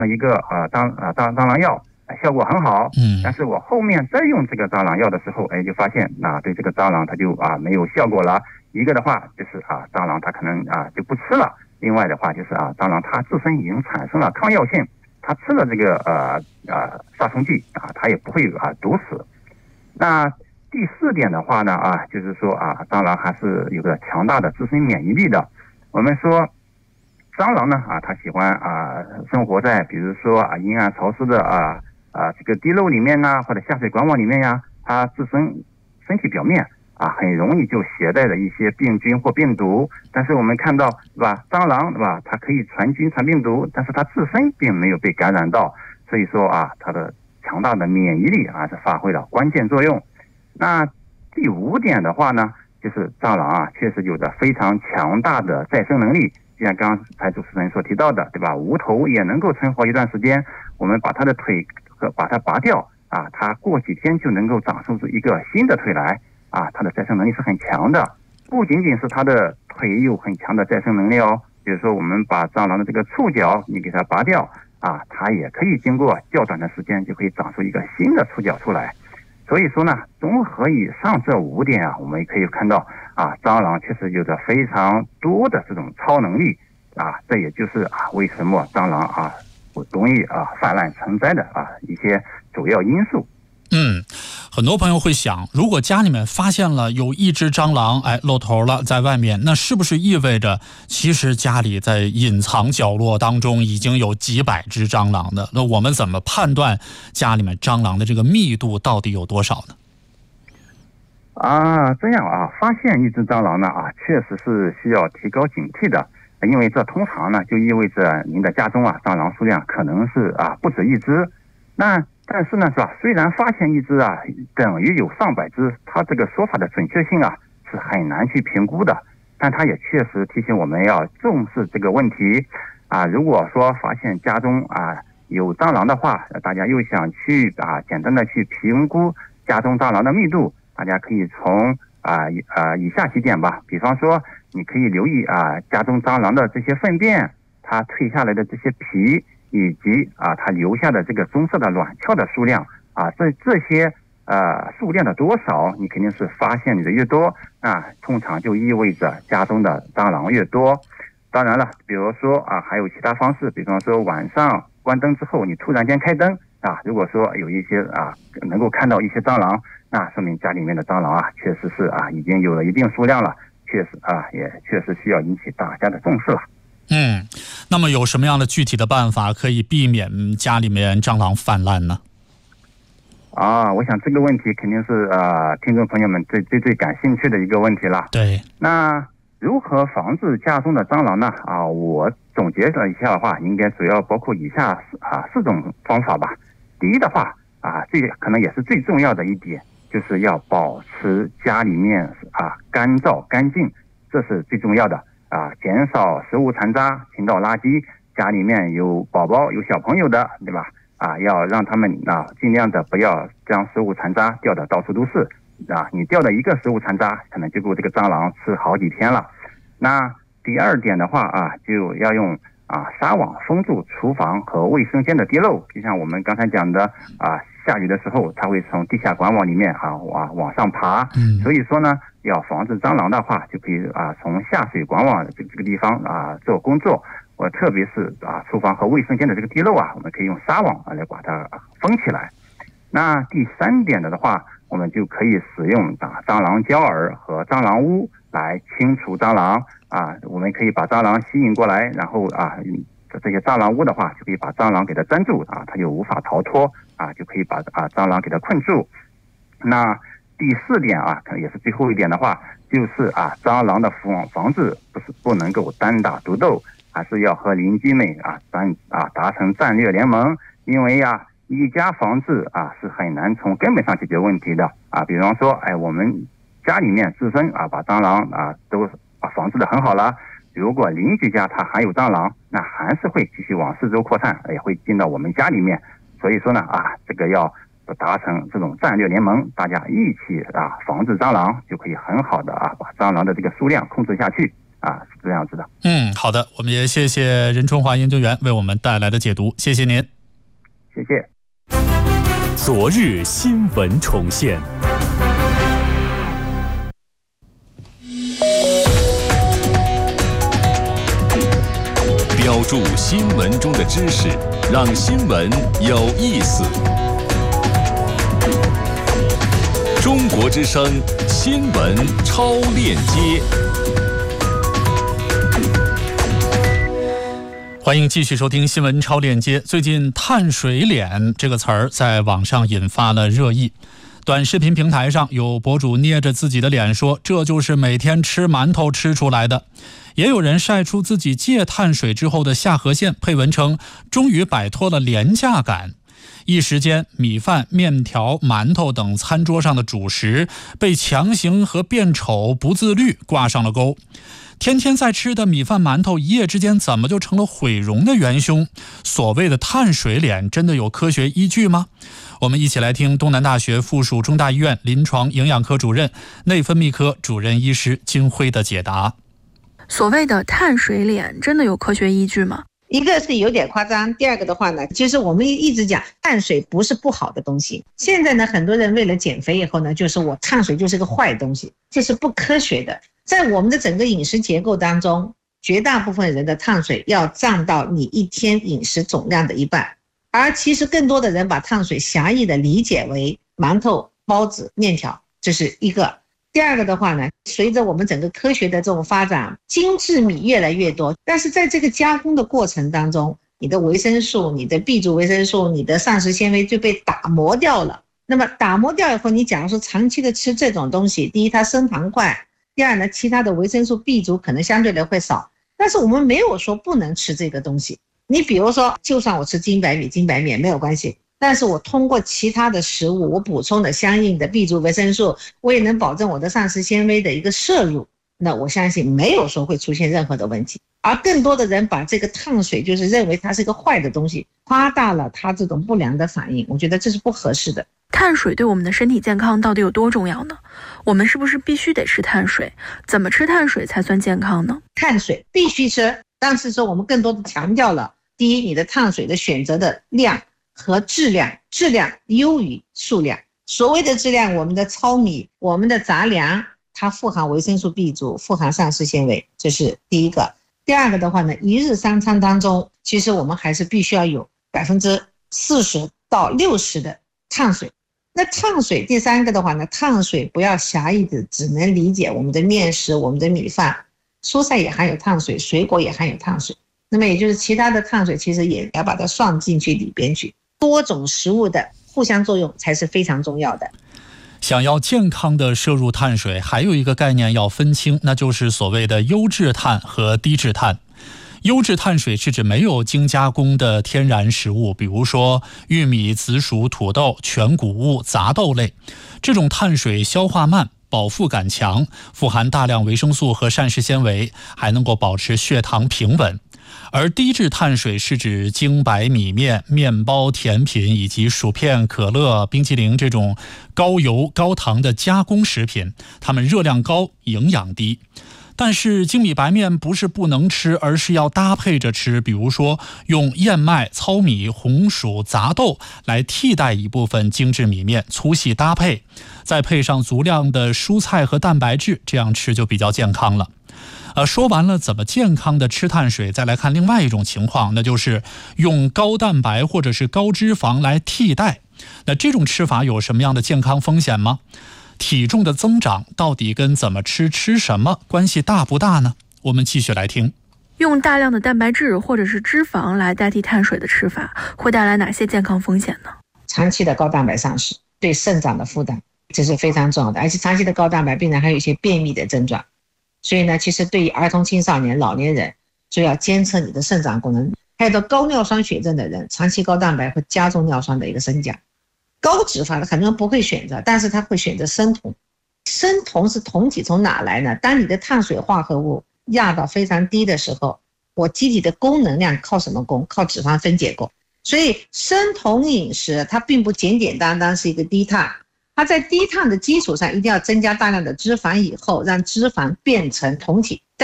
一个蟑螂药，效果很好。但是我后面再用这个蟑螂药的时候，就发现对这个蟑螂它就没有效果了。一个的话就是蟑螂它可能就不吃了，另外的话就是蟑螂它自身已经产生了抗药性，它吃了这个杀虫剂它也不会毒死。那第4点的话呢就是说蟑螂还是有个强大的自身免疫力的。我们说蟑螂呢它喜欢生活在比如说阴暗潮湿的这个地漏里面或者下水管网里面呀，它自身体表面很容易就携带了一些病菌或病毒。但是我们看到对吧，蟑螂对吧，它可以传菌传病毒，但是它自身并没有被感染到，所以说它的强大的免疫力是发挥了关键作用。那第5点的话呢，就是蟑螂确实有着非常强大的再生能力，就像刚才主持人所提到的，对吧？无头也能够存活一段时间，我们把它的腿把它拔掉它过几天就能够长出一个新的腿来它的再生能力是很强的。不仅仅是它的腿有很强的再生能力哦，比如说我们把蟑螂的这个触角你给它拔掉它也可以经过较短的时间就可以长出一个新的触角出来。所以说呢，综合以上这5点我们也可以看到蟑螂确实有着非常多的这种超能力这也就是为什么蟑螂容易泛滥成灾的一些主要因素。 很多朋友会想，如果家里面发现了有一只蟑螂露头了在外面，那是不是意味着其实家里在隐藏角落当中已经有几百只蟑螂的？那我们怎么判断家里面蟑螂的这个密度到底有多少呢？ 这样发现一只蟑螂呢确实是需要提高警惕的，因为这通常呢就意味着您的家中蟑螂数量可能是不止一只。但是呢是吧，虽然发现一只等于有上百只，它这个说法的准确性是很难去评估的，但它也确实提醒我们要重视这个问题如果说发现家中有蟑螂的话，大家又想去简单的去评估家中蟑螂的密度，大家可以从以下几点吧。比方说你可以留意家中蟑螂的这些粪便，它退下来的这些皮，以及它留下的这个棕色的卵鞘的数量这些数量的多少，你肯定是发现你的越多，通常就意味着家中的蟑螂越多。当然了，比如说还有其他方式，比方说晚上关灯之后你突然间开灯如果说有一些能够看到一些蟑螂，那说明家里面的蟑螂确实是已经有了一定数量了，确实也确实需要引起大家的重视了。 那么有什么样的具体的办法可以避免家里面蟑螂泛滥呢？ 我想这个问题肯定是听众朋友们最感兴趣的一个问题了。 对，那如何防治家中的蟑螂呢？我总结了一下的话，应该主要包括以下4种方法吧。第一的话这可能也是最重要的一点，就是要保持家里面干燥干净，这是最重要的减少食物残渣倾倒垃圾，家里面有宝宝有小朋友的，对吧？要让他们尽量的不要将食物残渣掉的到处都是你掉的一个食物残渣可能就够这个蟑螂吃好几天了。那第2点的话就要用纱网封住厨房和卫生间的地漏，就像我们刚才讲的下雨的时候它会从地下管网里面往上爬，所以说呢要防止蟑螂的话，就可以从下水管网这个地方做工作。特别是厨房和卫生间的这个地漏我们可以用纱网来把它封起来。那第3点的话，我们就可以使用蟑螂胶饵和蟑螂屋来清除蟑螂我们可以把蟑螂吸引过来，然后这些蟑螂屋的话就可以把蟑螂给它粘住它就无法逃脱就可以把蟑螂给它困住。那第4点可能也是最后一点的话，就是蟑螂的防治不能够单打独斗，还是要和邻居们达成战略联盟，因为一家防治是很难从根本上解决问题的比方说我们家里面自身把蟑螂都防治的很好了，如果邻居家他还有蟑螂，那还是会继续往四周扩散，也会进到我们家里面。所以说呢这个要达成这种战略联盟，大家一起防治蟑螂，就可以很好的把蟑螂的这个数量控制下去是这样子的。 好的，我们也谢谢任春华研究员为我们带来的解读，谢谢您。 谢谢。 昨日新闻重现。 标注新闻中的知识，让新闻有意思。中国之声新闻超链接， 欢迎继续收听新闻超链接。最近碳水脸这个词儿在网上引发了热议，短视频平台上有博主捏着自己的脸说这就是每天吃馒头吃出来的，也有人晒出自己戒碳水之后的下颌线，配文称终于摆脱了廉价感。一时间，米饭、面条、馒头等餐桌上的主食被强行和变丑、不自律挂上了钩。天天在吃的米饭、馒头，一夜之间怎么就成了毁容的元凶？所谓的碳水脸真的有科学依据吗？我们一起来听东南大学附属中大医院临床营养科主任、内分泌科主任医师金辉的解答。 所谓的碳水脸真的有科学依据吗？ 一个是有点夸张，第二个的话呢，其实我们一直讲碳水不是不好的东西。现在呢，很多人为了减肥以后呢，就是我碳水就是个坏东西，这是不科学的。在我们的整个饮食结构当中，绝大部分人的碳水要占到你一天饮食总量的一半，而其实更多的人把碳水狭义的理解为馒头、包子、面条，这是一个。第二个的话呢，随着我们整个科学的这种发展，精致米越来越多，但是在这个加工的过程当中，你的维生素、你的 B 族维生素、你的膳食纤维就被打磨掉了。那么打磨掉以后，你假如说长期的吃这种东西，第一它升糖快，第二呢，其他的维生素 B 族可能相对的会少，但是我们没有说不能吃这个东西。你比如说，就算我吃精白米、精白面没有关系，但是我通过其他的食物，我补充的相应的 B 族维生素，我也能保证我的膳食纤维的一个摄入，那我相信没有说会出现任何的问题。而更多的人把这个碳水就是认为它是一个坏的东西，夸大了它这种不良的反应，我觉得这是不合适的。 碳水对我们的身体健康到底有多重要呢？我们是不是必须得吃碳水？怎么吃碳水才算健康呢？ 碳水必须吃，但是说我们更多的强调了，第一，你的碳水的选择的量和质量，质量优于数量。所谓的质量，我们的糙米、我们的杂粮，它富含维生素 B 族，富含膳食纤维，这是第一个。第二个的话呢，一日三餐当中，其实我们还是必须要有40%到60%的碳水。那碳水第三个的话呢，碳水不要狭义的只能理解我们的面食、我们的米饭，蔬菜也含有碳水，水果也含有碳水。那么也就是其他的碳水其实也要把它算进去里边去，多种食物的互相作用才是非常重要的。 想要健康的摄入碳水，还有一个概念要分清，那就是所谓的优质碳和低质碳。优质碳水是指没有精加工的天然食物，比如说玉米、紫薯、土豆、全谷物、杂豆类，这种碳水消化慢，饱腹感强，富含大量维生素和膳食纤维，还能够保持血糖平稳。而低质碳水是指精白米面、面包、甜品以及薯片、可乐、冰淇淋这种高油高糖的加工食品，它们热量高，营养低。但是精米白面不是不能吃，而是要搭配着吃，比如说用燕麦、糙米、红薯、杂豆来替代一部分精致米面，粗细搭配，再配上足量的蔬菜和蛋白质，这样吃就比较健康了。说完了怎么健康的吃碳水，再来看另外一种情况，那就是用高蛋白或者是高脂肪来替代。那这种吃法有什么样的健康风险吗？体重的增长到底跟怎么吃什么关系大不大呢？我们继续来听。 用大量的蛋白质或者是脂肪来代替碳水的吃法，会带来哪些健康风险呢？ 长期的高蛋白膳食对肾脏的负担，这是非常重要的，而且长期的高蛋白病人还有一些便秘的症状。所以呢，其实对于儿童、青少年、老年人，就要监测你的肾脏功能。还有高尿酸血症的人，长期高蛋白会加重尿酸的一个升降。高脂肪的很多人不会选择，但是他会选择生酮。生酮是酮体从哪来呢？当你的碳水化合物压到非常低的时候，我机体的功能量靠什么供？靠脂肪分解供。所以生酮饮食它并不简简单单是一个低碳，它在低碳的基础上一定要增加大量的脂肪以后，让脂肪变成酮体，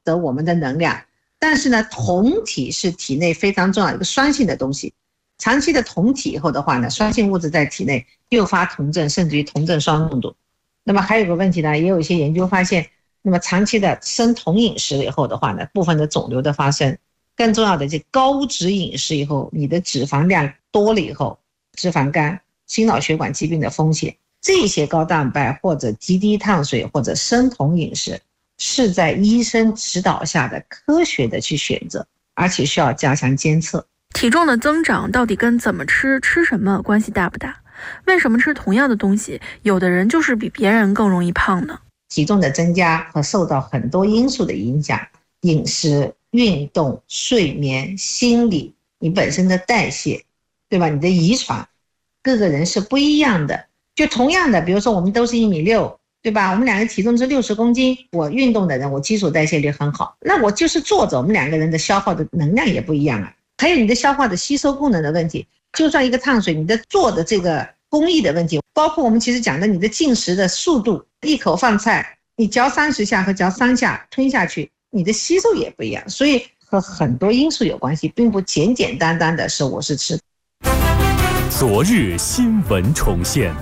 得我们的能量。但是呢，酮体是体内非常重要的一个酸性的东西，长期的酮体以后的话呢，酸性物质在体内诱发酮症，甚至于酮症双中毒。那么还有个问题呢，也有一些研究发现，那么长期的生酮饮食以后的话呢，部分的肿瘤的发生，更重要的这高脂饮食以后，你的脂肪量多了以后，脂肪肝、心脑血管疾病的风险，这些高蛋白或者极低碳水或者生酮饮食，是在医生指导下的科学的去选择，而且需要加强监测。 体重的增长到底跟怎么吃什么关系大不大？为什么吃同样的东西，有的人就是比别人更容易胖呢？ 体重的增加和受到很多因素的影响，饮食、运动、睡眠、心理，你本身的代谢，对吧？你的遗传，各个人是不一样的。就同样的，比如说我们都是1.6米，对吧？我们两个体重是60公斤，我运动的人，我基础代谢率很好，那我就是坐着，我们两个人的消耗的能量也不一样啊。还有你的消化的吸收功能的问题，就算一个碳水，你的做的这个工艺的问题，包括我们其实讲的你的进食的速度，一口饭菜，你嚼30下和嚼3下吞下去，你的吸收也不一样，所以和很多因素有关系，并不简简单单的是我是吃。 昨日新闻重现。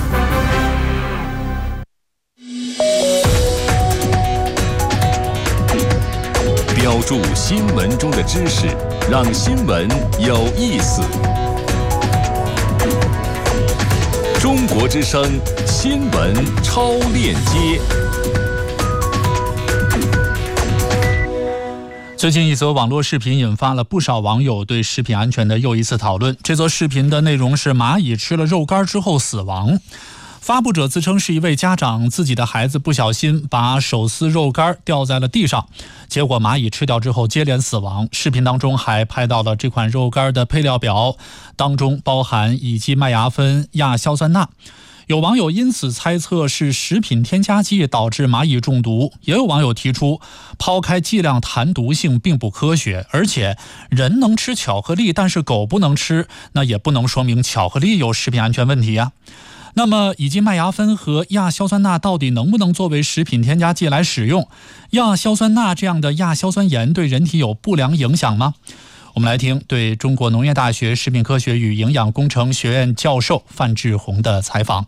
标注新闻中的知识，让新闻有意思。中国之声新闻超链接。 最近一则网络视频引发了不少网友对食品安全的又一次讨论。这则视频的内容是蚂蚁吃了肉干之后死亡。发布者自称是一位家长，自己的孩子不小心把手撕肉干掉在了地上，结果蚂蚁吃掉之后接连死亡。视频当中还拍到了这款肉干的配料表，当中包含乙基麦芽酚、亚硝酸钠。有网友因此猜测是食品添加剂导致蚂蚁中毒，也有网友提出抛开剂量谈毒性并不科学，而且人能吃巧克力，但是狗不能吃，那也不能说明巧克力有食品安全问题啊。那么乙基麦芽酚和亚硝酸钠到底能不能作为食品添加剂来使用？亚硝酸钠这样的亚硝酸盐对人体有不良影响吗？我们来听对中国农业大学食品科学与营养工程学院教授范志红的采访。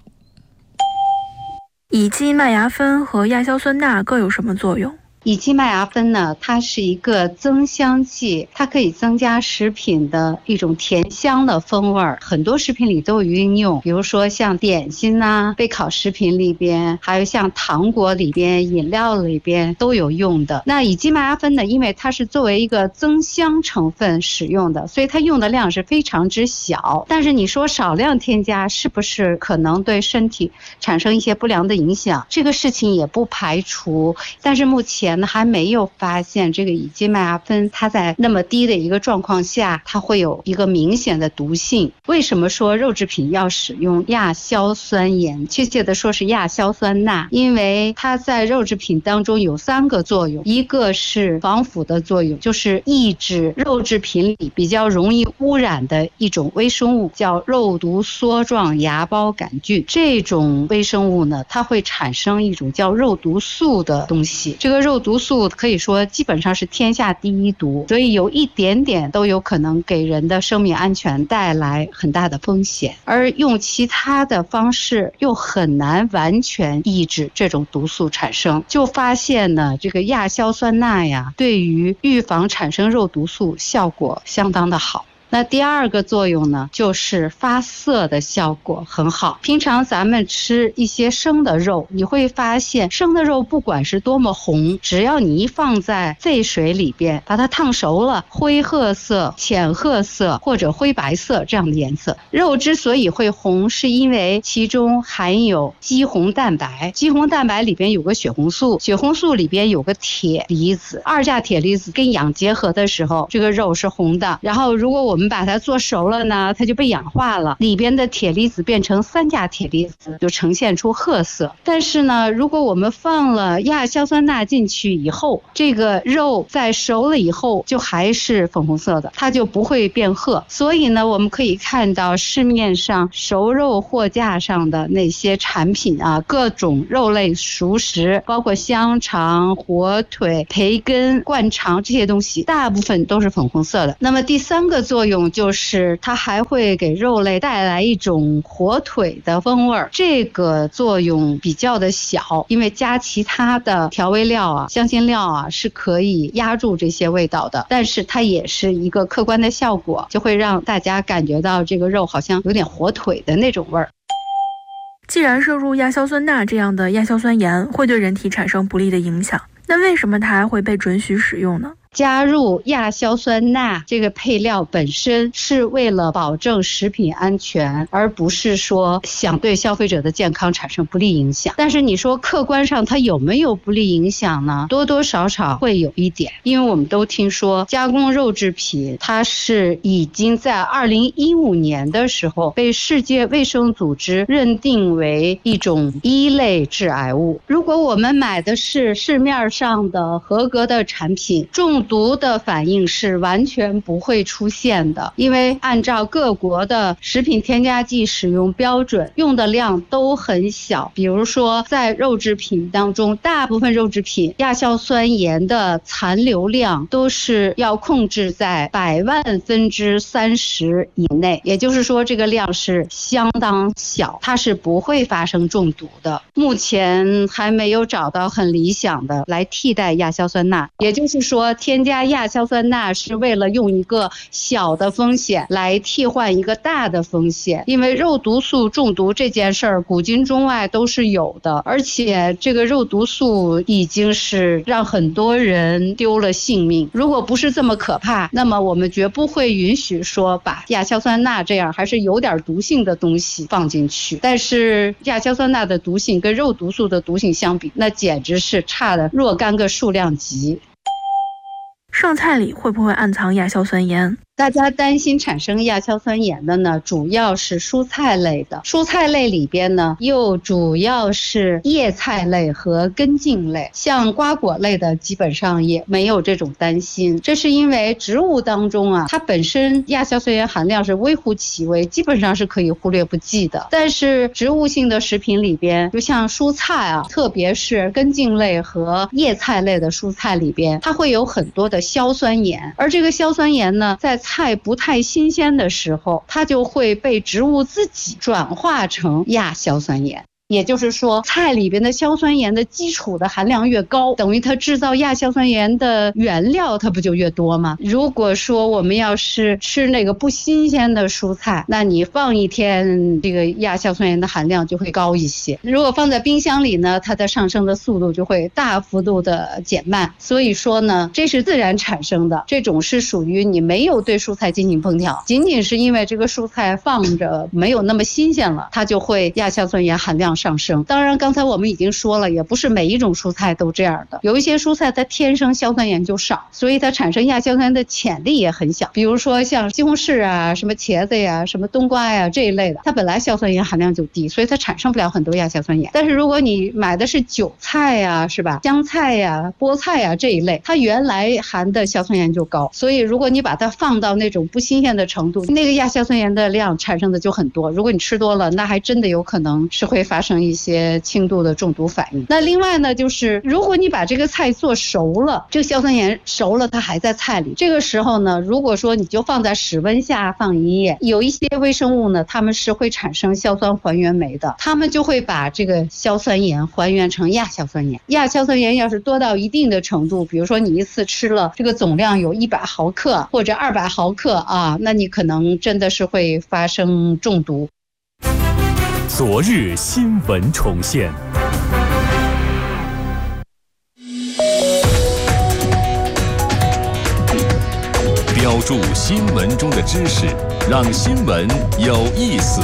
乙基麦芽酚和亚硝酸钠各有什么作用？ 乙基麦芽酚呢，它是一个增香剂，它可以增加食品的一种甜香的风味，很多食品里都有应用，比如说像点心啊、备烤食品里边，还有像糖果里边、饮料里边都有用的。那乙基麦芽酚呢，因为它是作为一个增香成分使用的，所以它用的量是非常之小。但是你说少量添加是不是可能对身体产生一些不良的影响？这个事情也不排除，但是目前还没有发现这个乙基麦芽酚它在那么低的一个状况下，它会有一个明显的毒性。为什么说肉制品要使用亚硝酸盐，确切的说是亚硝酸钠？因为它在肉制品当中有3个作用，一个是防腐的作用，就是抑制肉制品里比较容易污染的一种微生物，叫肉毒梭状芽孢杆菌。这种微生物呢，它会产生一种叫肉毒素的东西，这个肉毒素可以说基本上是天下第一毒，所以有一点点都有可能给人的生命安全带来很大的风险，而用其他的方式又很难完全抑制这种毒素产生。就发现呢，这个亚硝酸钠呀，对于预防产生肉毒素效果相当的好。那第2个作用呢，就是发色的效果很好。平常咱们吃一些生的肉，你会发现生的肉不管是多么红，只要你一放在沸水里边，把它烫熟了，灰褐色、浅褐色或者灰白色这样的颜色。肉之所以会红，是因为其中含有肌红蛋白，肌红蛋白里边有个血红素，血红素里边有个铁离子，2价铁离子跟氧结合的时候，这个肉是红的。然后如果我们们把它做熟了呢，它就被氧化了，里边的铁离子变成3价铁离子，就呈现出褐色。但是呢，如果我们放了亚硝酸钠进去以后，这个肉在熟了以后就还是粉红色的，它就不会变褐。所以呢，我们可以看到市面上熟肉货架上的那些产品啊，各种肉类熟食，包括香肠、火腿、培根、灌肠这些东西，大部分都是粉红色的。那么第3个作用就是它还会给肉类带来一种火腿的风味，这个作用比较的小，因为加其他的调味料啊、香辛料啊是可以压住这些味道的，但是它也是一个客观的效果，就会让大家感觉到这个肉好像有点火腿的那种味儿。 既然摄入亚硝酸钠这样的亚硝酸盐会对人体产生不利的影响，那为什么它还会被准许使用呢？ 加入亚硝酸钠这个配料本身是为了保证食品安全，而不是说想对消费者的健康产生不利影响。但是你说客观上它有没有不利影响呢？多多少少会有一点，因为我们都听说加工肉制品它是已经在2015年的时候被世界卫生组织认定为一种1类致癌物。如果我们买的是市面上的合格的产品，中毒的反应是完全不会出现的，因为按照各国的食品添加剂使用标准，用的量都很小。比如说在肉制品当中，大部分肉制品亚硝酸盐的残留量都是要控制在100万分之30以内，也就是说这个量是相当小，它是不会发生中毒的。目前还没有找到很理想的来替代亚硝酸钠，也就是说添加亚硝酸钠是为了用一个小的风险来替换一个大的风险。因为肉毒素中毒这件事儿古今中外都是有的，而且这个肉毒素已经是让很多人丢了性命。如果不是这么可怕，那么我们绝不会允许说把亚硝酸钠这样还是有点毒性的东西放进去。但是亚硝酸钠的毒性跟肉毒素的毒性相比，那简直是差了若干个数量级。 剩菜里会不会暗藏亚硝酸盐？ 大家担心产生亚硝酸盐的呢，主要是蔬菜类的。蔬菜类里边呢，又主要是叶菜类和根茎类，像瓜果类的基本上也没有这种担心。这是因为植物当中啊，它本身亚硝酸盐含量是微乎其微，基本上是可以忽略不计的。但是植物性的食品里边，就像蔬菜啊，特别是根茎类和叶菜类的蔬菜里边，它会有很多的硝酸盐，而这个硝酸盐呢，在菜不太新鲜的时候，它就会被植物自己转化成亚硝酸盐。也就是说，菜里边的硝酸盐的基础的含量越高，等于它制造亚硝酸盐的原料它不就越多吗？如果说我们要是吃那个不新鲜的蔬菜，那你放一天，这个亚硝酸盐的含量就会高一些。如果放在冰箱里呢，它的上升的速度就会大幅度的减慢。所以说呢，这是自然产生的，这种是属于你没有对蔬菜进行烹调，仅仅是因为这个蔬菜放着没有那么新鲜了，它就会亚硝酸盐含量上升。当然刚才我们已经说了，也不是每一种蔬菜都这样的，有一些蔬菜它天生硝酸盐就少，所以它产生亚硝酸盐的潜力也很小。比如说像西红柿啊、什么茄子呀、什么冬瓜呀这一类的，它本来硝酸盐含量就低，所以它产生不了很多亚硝酸盐。但是如果你买的是韭菜呀，是吧，香菜呀、菠菜呀这一类，它原来含的硝酸盐就高，所以如果你把它放到那种不新鲜的程度，那个亚硝酸盐的量产生的就很多。如果你吃多了，那还真的有可能是会发生一些轻度的中毒反应。那另外呢，就是如果你把这个菜做熟了，这个硝酸盐熟了它还在菜里，这个时候呢，如果说你就放在室温下放1夜，有一些微生物呢，它们是会产生硝酸还原酶的，它们就会把这个硝酸盐还原成亚硝酸盐。亚硝酸盐要是多到一定的程度，比如说你一次吃了这个总量有100毫克或者200毫克啊，那你可能真的是会发生中毒。 昨日新闻重现， 标注新闻中的知识，让新闻有意思。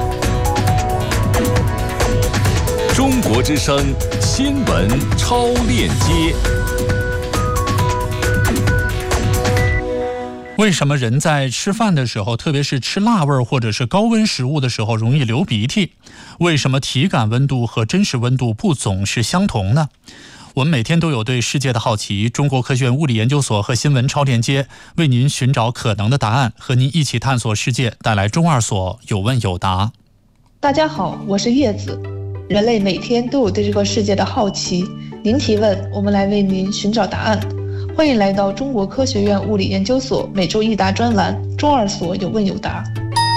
中国之声新闻超链接。 为什么人在吃饭的时候，特别是吃辣味或者是高温食物的时候容易流鼻涕？为什么体感温度和真实温度不总是相同呢？我们每天都有对世界的好奇，中国科学院物理研究所和新闻超连接为您寻找可能的答案，和您一起探索世界，带来中二所有问有答。 大家好，我是叶子。人类每天都有对这个世界的好奇，您提问，我们来为您寻找答案。欢迎来到中国科学院物理研究所每周一答专栏，中二所有问有答。